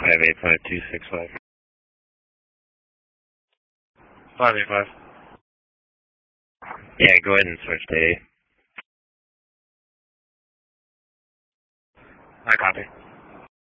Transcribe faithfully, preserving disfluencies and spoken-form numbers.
five eight five two six five. five eight five. Yeah, go ahead and switch to A. I copy.